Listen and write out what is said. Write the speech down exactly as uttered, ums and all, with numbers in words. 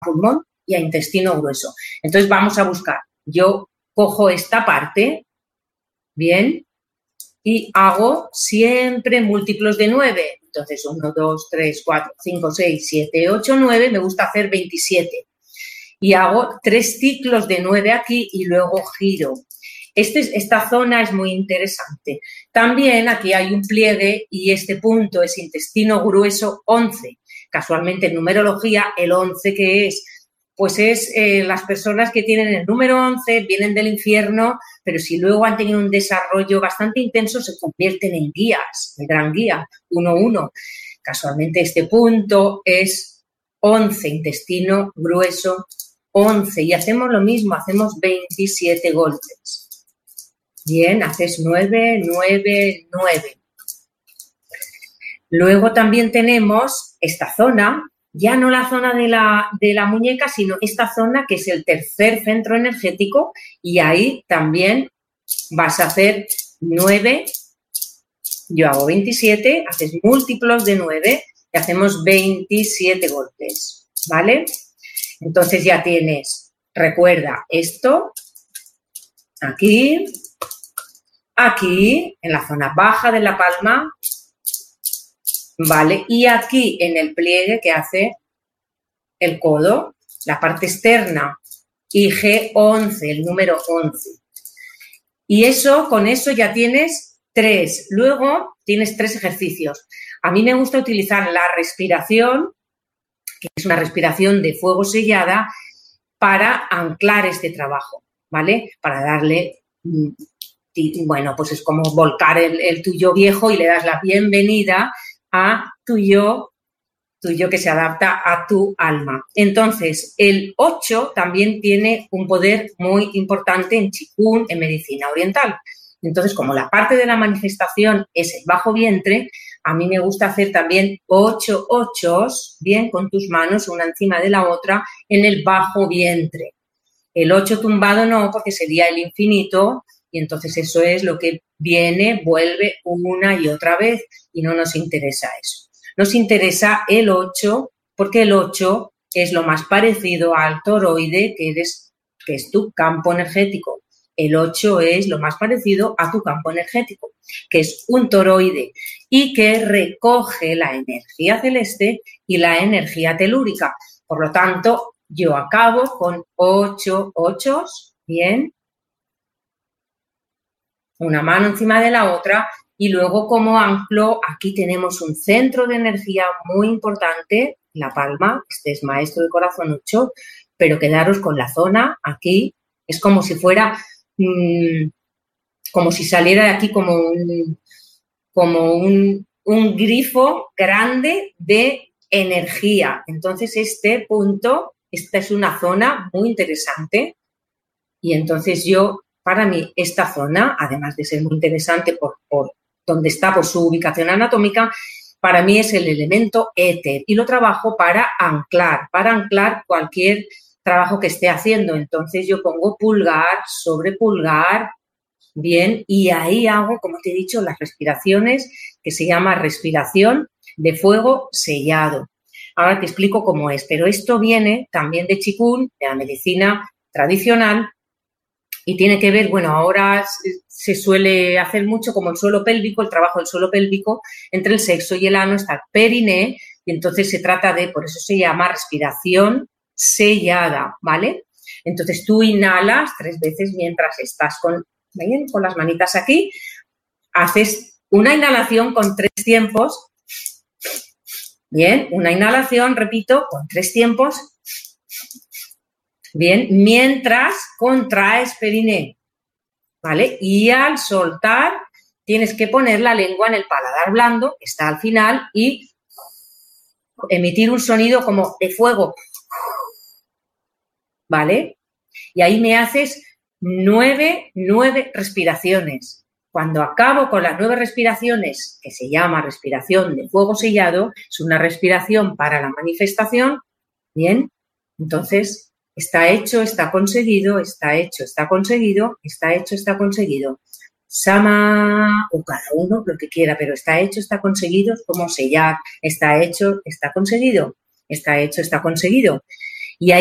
pulmón y a intestino grueso. Entonces vamos a buscar. Yo cojo esta parte, bien, y hago siempre múltiplos de nueve. Entonces uno, dos, tres, cuatro, cinco, seis, siete, ocho, nueve. Me gusta hacer veintisiete. Y hago tres ciclos de nueve aquí y luego giro. Este, esta zona es muy interesante. También aquí hay un pliegue y este punto es intestino grueso once. Casualmente en numerología el once que es, pues es eh, las personas que tienen el número once vienen del infierno, pero si luego han tenido un desarrollo bastante intenso se convierten en guías, el gran guía, uno uno. Casualmente este punto es once, intestino grueso once y hacemos lo mismo, hacemos veintisiete golpes. Bien, haces nueve, nueve, nueve. Luego también tenemos esta zona, ya no la zona de la, de la muñeca, sino esta zona que es el tercer centro energético y ahí también vas a hacer nueve, yo hago veintisiete, haces múltiplos de nueve y hacemos veintisiete golpes, ¿vale? Entonces ya tienes, recuerda, esto, aquí, aquí, en la zona baja de la palma, ¿vale? Y aquí en el pliegue que hace el codo, la parte externa, y G once, el número once. Y eso, con eso ya tienes tres. Luego tienes tres ejercicios. A mí me gusta utilizar la respiración, que es una respiración de fuego sellada, para anclar este trabajo, ¿vale? Para darle, bueno, pues es como volcar el, el tuyo viejo y le das la bienvenida a tu yo, tu yo que se adapta a tu alma. Entonces, el ocho también tiene un poder muy importante en Qigong, en medicina oriental. Entonces, como la parte de la manifestación es el bajo vientre, a mí me gusta hacer también ocho ochos, bien, con tus manos una encima de la otra, en el bajo vientre. El ocho tumbado no, porque sería el infinito, y entonces eso es lo que viene, vuelve una y otra vez, y no nos interesa eso. Nos interesa el ocho, porque el ocho es lo más parecido al toroide, que, eres, que es tu campo energético. El ocho es lo más parecido a tu campo energético, que es un toroide y que recoge la energía celeste y la energía telúrica. Por lo tanto, yo acabo con ocho ochos, bien, una mano encima de la otra y luego como anclo, aquí tenemos un centro de energía muy importante, la palma, este es maestro de corazón ocho, pero quedaros con la zona aquí, es como si fuera... como si saliera de aquí como un, como un, un grifo grande de energía. Entonces, este punto, esta es una zona muy interesante y entonces yo, para mí, esta zona, además de ser muy interesante por, por donde está, por su ubicación anatómica, para mí es el elemento éter y lo trabajo para anclar, para anclar cualquier trabajo que esté haciendo. Entonces, yo pongo pulgar sobre pulgar, bien, y ahí hago, como te he dicho, las respiraciones, que se llama respiración de fuego sellado. Ahora te explico cómo es, pero esto viene también de Qigong, de la medicina tradicional, y tiene que ver, bueno, ahora se suele hacer mucho como el suelo pélvico, el trabajo del suelo pélvico, entre el sexo y el ano está el periné, y entonces se trata de, por eso se llama respiración sellada, ¿vale? Entonces tú inhalas tres veces mientras estás con... Bien, con las manitas aquí, haces una inhalación con tres tiempos, bien, una inhalación, repito, con tres tiempos, bien, mientras contraes periné, ¿vale? Y al soltar tienes que poner la lengua en el paladar blando, que está al final, y emitir un sonido como de fuego, ¿vale? Y ahí me haces... Nueve, nueve respiraciones. Cuando acabo con las nueve respiraciones, que se llama respiración de fuego sellado, es una respiración para la manifestación, bien, entonces está hecho, está conseguido, está hecho, está conseguido, está hecho, está conseguido. Sama, o cada uno lo que quiera, pero está hecho, está conseguido, es como sellar, está hecho, está conseguido, está hecho, está conseguido.